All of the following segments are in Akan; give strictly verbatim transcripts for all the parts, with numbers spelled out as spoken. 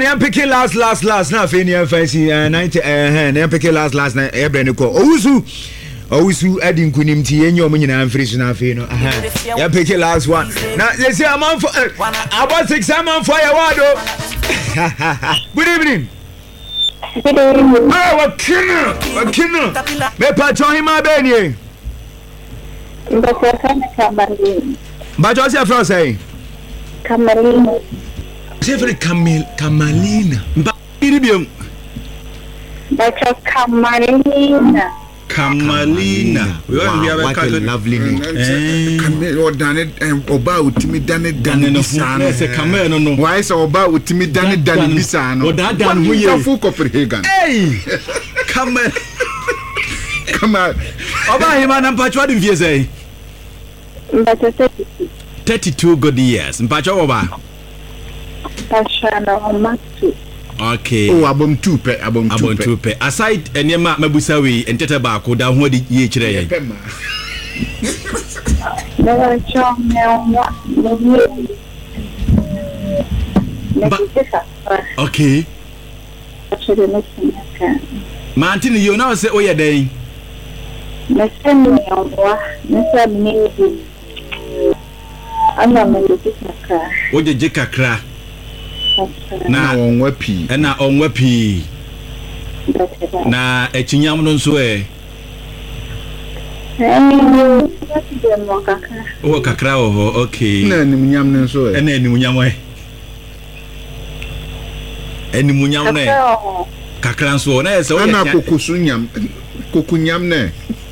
I'm picking last, last, last. Now, Fania fancy ninety. Uh, I'm picking last, last. Night. Every call. Owusu, Owusu. Adding kunim tea. And your money. I'm fresh now. Fino. Uh, I'm picking last one. Now they say I'm on for. I was six. I'm on fire. Wado. Good evening. Good evening. Ah, what killer? What killer? Me patron him a benye. But I can't Cameroon. But what's your first say? Cameroon. Jeffrey Camille Camalina. But Iribium. But Camalina. Camalina. Wow, what a lovely name. Camille or done it and about Timmy done it done it. Camille, why is about Timmy done it done it? What that done? We are full Copenhagen. Hey, come on. Come on. About him and Pacho, what did you say? But thirty-two. thirty-two good years. Pacho over. Pashana Matu. Okay. Oh, abom two pe, abom two pe. Abom two pe. Aside enyema mabusawi entete ba ko da ho de ye kire ye. Never show me what. Okay. Actually, listen. Mantini you know say oye den. Listen me on what? Listen me. Ana me dikaka. Oje je kakra. Na onwa pi. Na onwa pi. Na echinyam no nso e. Oh kakra oh okay. Na animunyam no nso e. Na animunyam e. Animunyam na e. Kakra nso na ese o ya. Na kokosu nyam. Kokunyam na.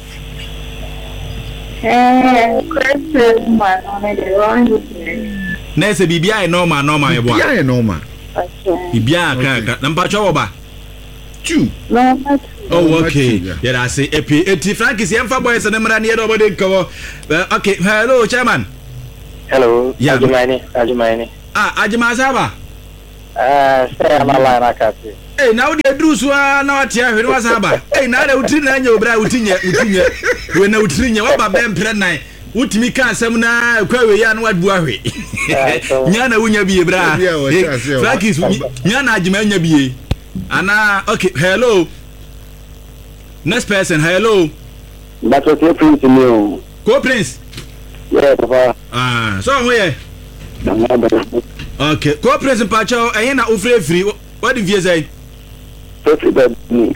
Eh, Christmas man on the wrong. Na ese bibia e normal normal e bo. Bibia e normal. Okay. Bibia ka na mpacho wo ba. Two. No, oh okay. Yeah, I say epi eti Frank is yemfa boys na mra ne do body nkawo. Okay, hello chairman. Hello. Yeah. Ajimani, Ajimani. Ah, Ajima saba. Ah, stay am line akati. Eh, now the drusu na wati ahwe no saba. Eh, na na utiri na nya obra utinye utinye. We na utiri nya wa ba bempre nan. Utimi ka asem na kwa we ya na wadu ahwe. Nya na wunya biye bra. Frank is nya na Ajima nya biye. Ana okay, hello. Next person, hello. That's okay, Prince Leo. Go Prince. Yeah, papa. Ah, so where? Okay, go Prince Pacho, I na ofre free. What did you say? thirty-three.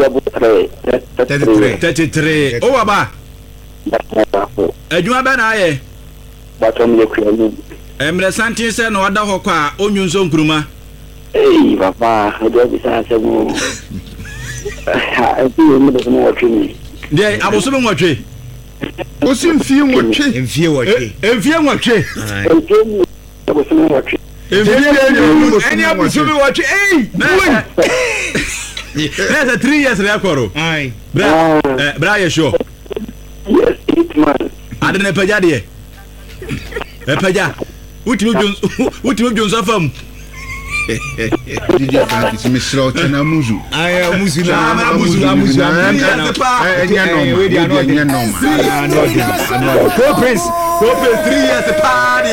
thirty-three. Oh, aba. Ejuma ba na aye. Batom le kwani. Emre Santin se no ada hɔ kwa onwunso nkruma. Hey, papa, I just say mo. I feel me do no watching. Dey aboso be nwotwe. Osi mfie nwotwe. Mfie nwotwe. Mfie nwotwe. Aboso no watching. Mfie any aboso be nwotwe. Hey! That's a three years record. Aye. Bra, eh, bra you sure? Yes, eight months. I didn't pay ya there. E paja. Utimi Jones, utimi Jones afam. Did you find it Mister Chana Muzu? I am Muzu na Muzu Muzu. Go Prince. Go Prince three years the party.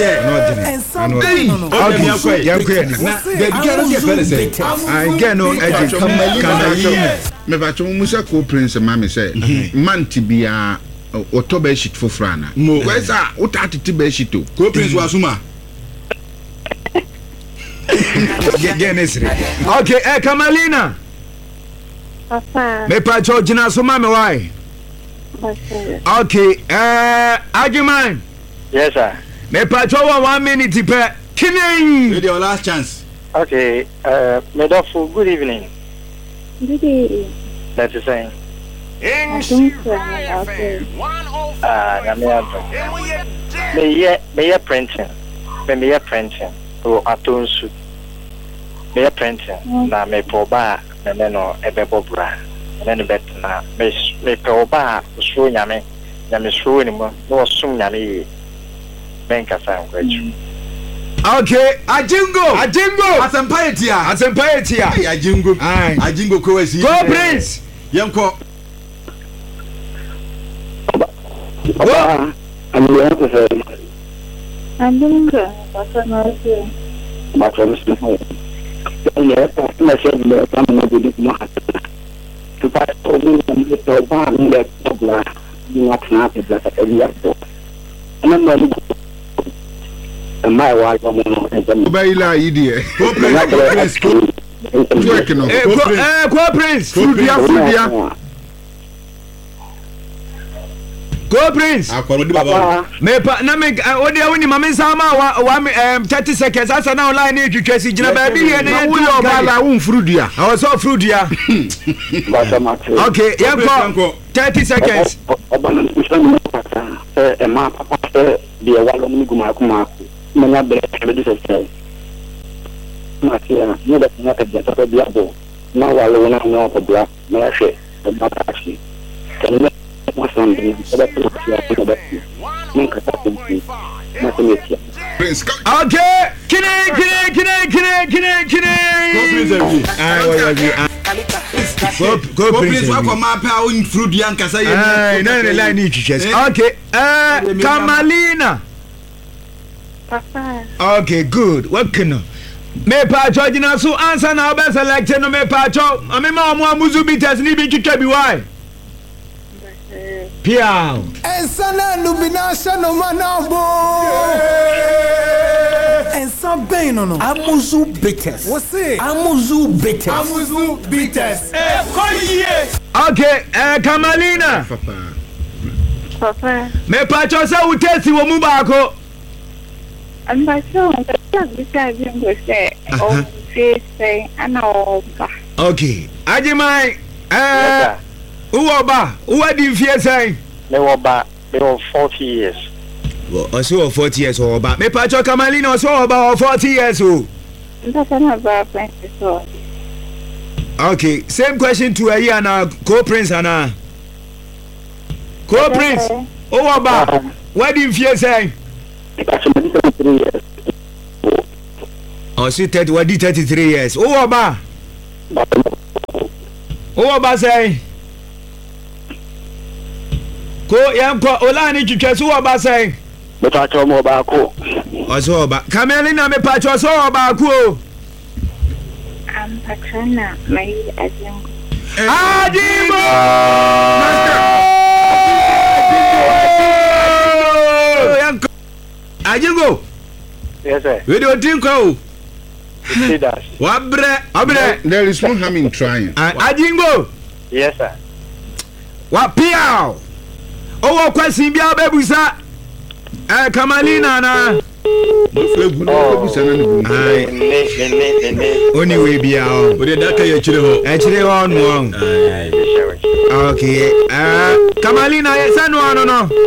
I get no edge. Come me bacho Musa Go Prince mama say man tibia October shit for Frana. Where's that? What atiti shit to? Go Prince wasuma. Okay, eh, Camalina. Papa. Me pa Georgina so mama why? Okay, eh, Ajiman. Yes, sir. Me pa cho one minute pe. Kinin. With your last chance. Okay, uh, Medofu, good evening. Good evening. That's the same. Ah, na me ado. Me ye, me ye printing. Me me ye printing. O atonsu. Me ye printing. Na me poba, me me no ebe bobra. Me no bet na me me poba so nyame. Nyame so ni mo. No sum nyame. Benka sa nkwachu. Okay, Ajingo. Ajingo. Asempaetia. Asempaetia. Ajingo. Aye. Ajingo kwesi. Go Prince. Yanko. Papa, I'm going to say. I'm doing good. What's on my yeah, I said that I'm not going to do it. To pass over the top, I'm not not happy that I can get for. And I'm not. And my wife, I'm not. Baila idiot. Working on. Eh, Go Prince. Frudia, Frudia. Go Prince. Me pa na me o de woni mama nsama wa wa thirty seconds asa na online e twetwesi gina ba bi here na wo yo ba la wo Frudia. I was so Frudia. Okay, yeah go. thirty seconds. Obana kusana eh e ma papa eh dia walo mu guma kuma ma na be be di se. Ma tia, no da na ka jata ko dia bo. Na walo na no ko dia, na she, ba ta shi. Kan okay, kine kine kine kine kine kine. Go go please. What come up in fruit yanka say? Ay, no no line ni chiches. Okay, uh Kamalina. Papa. Okay, good. What can me pa George na so answer na be select no me pa cho. Ame ma omo amuzu bitters ni bi twitwa bi why? Piao. Ensana nubinasha no manabo. Ensan bem no no. Amuzu bitters. Você? Amuzu bitters. Amuzu bitters. Eh, koye. Okay, eh Kamalina. Papa. Papa. Me pa cho sa utesi wo mu ba ko. Amba so, ta bisa jingo se. O se se ana oba. Okay. Ajimai. Eh Uoba, uwa di fie say? Me oba, me o forty years. Well, also forty years oba. Me pa cho Kamalina also oba forty years o. Ndasa na ba plenty so. Okay, same question to a year na Co Prince ana. Co Prince. Uoba, what di fie say? Oh, see thirty, what di thirty-three years. Uoba. Uoba say? Ko yanko olani twetwesu oba say me pa cho mo ba ko oso oba Kamelina me pa cho so oba ko Am patrona mai ajingo Ajingo yanko Ajingo Yes sir. We do think ko See that. Wabre abre There is no harm in trying. Ajingo Yes sir. Wa piao Owo question bia bebusa eh Kamalina na Oni we bia o We dey daka ye chire ho. e chire ho no Okay eh Kamalina ye say no no no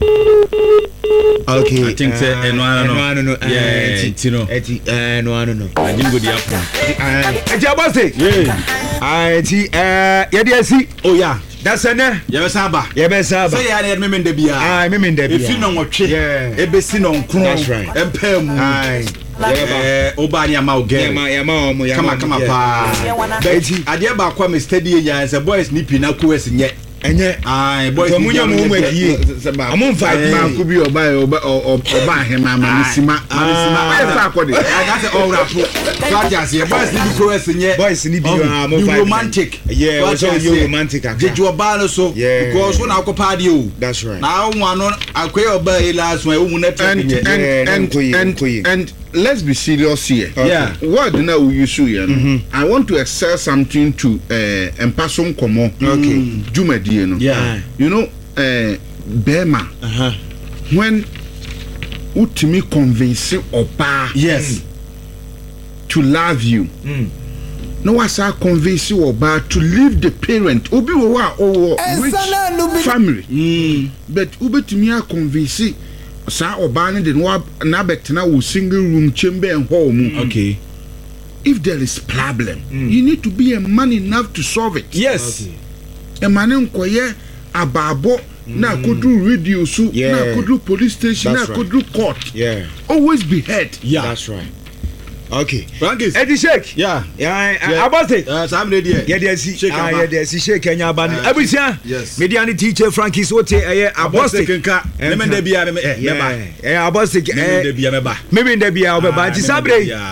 Okay I think say eno ano no no no yeah ti no eti eh no no no Ajingo di apon. eh eti aboste Yeah. ah eti eh ye dey si Oh yeah. That's ene Ye be saba. ye be saba Say ya na me mende bia. ah me me ndabia If you no nwotwe. Yeah. E be si no nkron. That's right. Empem. ai Eh oba ni ama oge. yama yama omo yama Kama kama pa. Eti Ade ba kwa me steady ya say boys ni pi na ko wes nye. enye Ai boys so munya mu mu adie amon fight Ma ku bi oba oba oba ahema ma nisima nisima e fa akode I got all rap. So just here boys ni ko wes nye. boys ni bi ah mo fight Romantic. yeah we so you romantic aka Jeju oba no so Yeah. because when akọ party o. that's right Na one no akwai oba e last one e mu na and trip. and Yeah, and nkoyi, and, nkoyi. and let's be serious here. Yeah. What now we use here? I want to excel something to uh Empason Komo. Okay. Jumadi no. Yeah. You know, uh Bema. uh-huh When utimi convince oba Yes. to love you. Mm. No was I convince oba to leave the parent. Obi wo wa o rich Ensana nubi- family. Mm. But ubetimi a convince sa oba ne de no na betena wo single room chamber and home. Okay. If there is problem, you need to be a man enough to solve it. Yes. A man nkoye ababo na kodru radio so Yeah. na kodru police station na That's right. kodru court. yeah Always be heard. Yeah. that's right okay Frankis. eti shake Yeah. yeah aboste Uh, so I'm ready. yeah there si Shake ah aba. yeah there si shake anya aba ni Uh, abusia yes. media ni teacher Frankis wote eh Aboste aboste kenka. Ne mende bia me me yeah ba. eh aboste Ne mende eh bia me ba. maybe ndabia obeba nti sabre Yeah.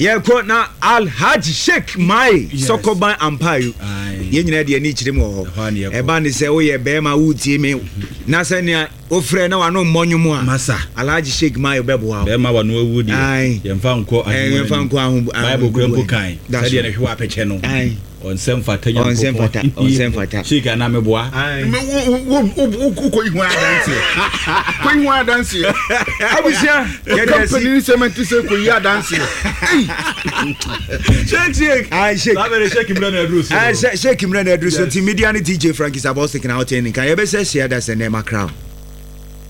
Yeah, quote now Al Haji Sheikh Mai Sokoban Ampayu. You know the niche mo. A band is say, oh yeah, Bema Uti me. Nasania, oh friend, no one no monument. Massa. Al Haji Sheikh Mai Bebo. Bema one would. Aye. You found quote. I found Bible Grumble kind. That's the Huape channel. Aye. On some fata on some fata on some fata she can am boa ai ko ihwa dance ko ihwa dance abusia ya company cement say ko ihwa dance shake shake ai shake na be shake imran adruso ai shake imran adruso ti media ni D J Frank is about taking out any can you be say share that say name crowd